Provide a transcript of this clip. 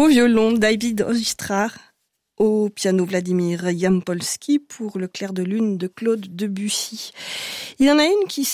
Au violon, David Oistrakh. Au piano, Vladimir Yampolsky pour le clair de lune de Claude Debussy. Il y en a une qui